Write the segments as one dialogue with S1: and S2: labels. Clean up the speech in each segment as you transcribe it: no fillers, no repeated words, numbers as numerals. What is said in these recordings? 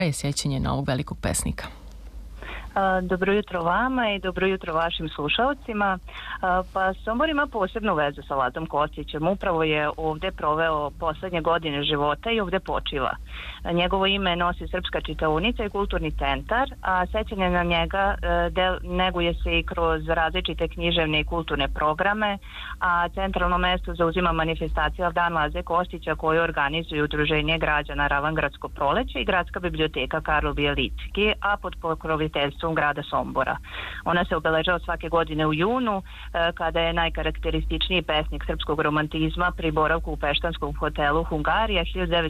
S1: je sjećanje na ovog velikog pesnika?
S2: Dobro jutro vama i dobro jutro vašim slušalcima. Pa Sombor ima posebnu vezu sa Lazom Kostićem. Upravo je ovdje proveo poslednje godine života i ovdje počiva. Njegovo ime nosi Srpska čitaonica i kulturni centar, a sećanje na njega neguje se i kroz različite književne i kulturne programe, a centralno mesto zauzima manifestacija Dan Laze Kostića koju organizuju Udruženje građana Ravangradsko proleće i Gradska biblioteka Karlo Bijelički, a pod pokroviteljstvom grada Sombora. Ona se obeležava svake godine u junu, kada je najkarakterističniji pesnik srpskog romantizma pri boravku u peštanskom hotelu Hungarija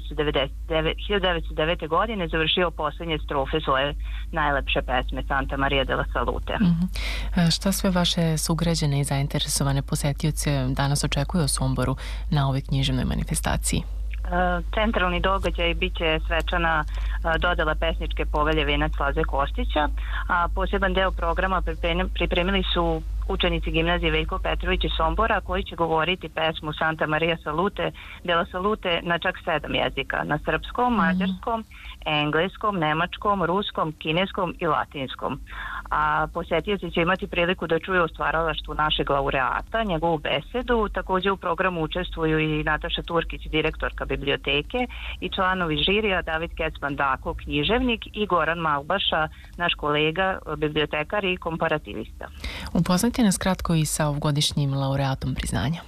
S2: 1909. godine završio posljednje strofe svoje najlepše pesme Santa Maria della Salute.
S1: Šta sve vaše sugrađane i zainteresovane posetioce danas očekuju o Somboru na ovoj književnoj manifestaciji?
S2: Centralni događaj biće svečana dodela pesničke povelje Venac Laze Kostića, a poseban deo programa pripremili su učenici gimnazije Veljko Petrović iz Sombora, koji će govoriti pesmu Santa Maria della Salute na čak 7 jezika, na srpskom, mađarskom, engleskom, nemačkom, ruskom, kineskom i latinskom. A posjetioci će imati priliku da čuju o stvaralaštvu našeg laureata, njegovu besedu. Također u programu učestvuju i Nataša Turkić, direktorka biblioteke, i članovi žirija David Kecman-Dako, književnik, i Goran Malbaša, naš kolega, bibliotekar i komparativista.
S1: Upoznajte nas kratko i sa ovogodišnjim laureatom priznanja.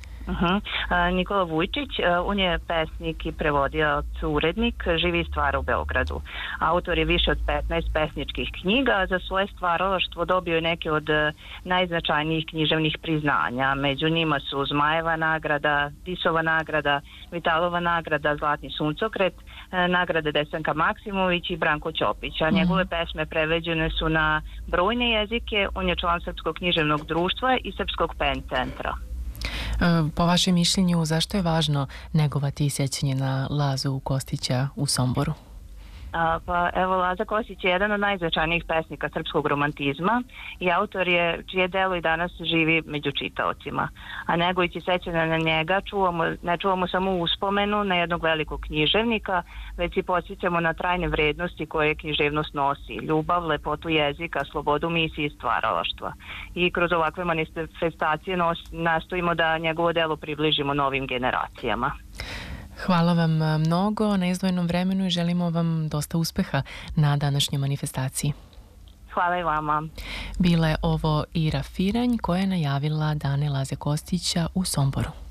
S2: Nikola Vujčić, on je pesnik i prevodilac, urednik, živi i stvara u Beogradu. Autor je više od 15 pesničkih knjiga, a za svoje stvaralaštvo dobio je neke od najznačajnijih književnih priznanja. Među njima su Zmajeva nagrada, Tisova nagrada, Vitalova nagrada, Zlatni suncokret, nagrade Desanka Maksimović i Branko Ćopić. A njegove pesme preveđene su na brojne jezike. On je član Srpskog književnog društva i Srpskog pen centra.
S1: Po vašem mišljenju, zašto je važno negovati sjećanje na Lazu Kostića u Somboru?
S2: Pa evo, Laza Kostić je jedan od najznačajnijih pesnika srpskog romantizma i autor je čije delo i danas živi među čitaocima. A negujući sećanje na njega ne čuvamo samo uspomenu na jednog velikog književnika, već i podsjećamo na trajne vrednosti koje književnost nosi: ljubav, lepotu jezika, slobodu misli i stvaralaštva. I kroz ovakve manifestacije nastojimo da njegovo delo približimo novim generacijama.
S1: Hvala vam mnogo na izdvojenom vremenu i želimo vam dosta uspeha na današnjoj manifestaciji.
S2: Hvala i vama.
S1: Bila je ovo Ira Firanj koja je najavila Dane Laze Kostića u Somboru.